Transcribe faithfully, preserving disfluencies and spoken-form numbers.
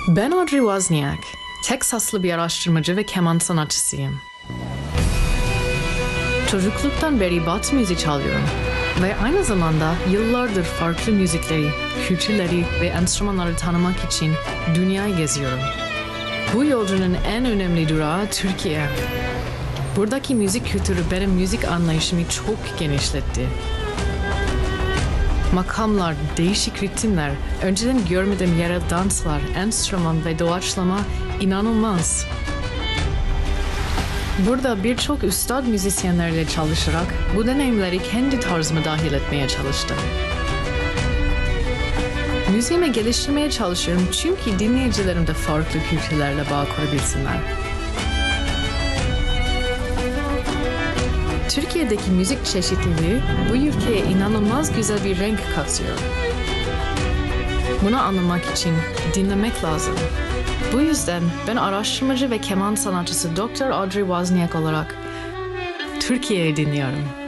Ben Audrey Wozniak, Teksaslı bir araştırmacı ve keman sanatçısıyım. Çocukluktan beri Batı müziği çalıyorum ve aynı zamanda yıllardır farklı müzikleri, kültürleri ve enstrümanları tanımak için dünyayı geziyorum. Bu yolculuğun en önemli durağı Türkiye. Buradaki müzik kültürü benim müzik anlayışımı çok genişletti. Makamlar, değişik ritimler, önceden görmediğim yerel danslar, enstrüman ve doğaçlama inanılmaz. Burada birçok üstad müzisyenlerle çalışarak bu deneyimleri kendi tarzıma dahil etmeye çalıştım. Müziğimi geliştirmeye çalışıyorum çünkü dinleyicilerim de farklı kültürlerle bağ kurabilsinler. Türkiye'deki müzik çeşitliliği bu ülkeye inanılmaz güzel bir renk katıyor. Bunu anlamak için dinlemek lazım. Bu yüzden ben araştırmacı ve keman sanatçısı doktor Audrey Wozniak olarak Türkiye'yi dinliyorum.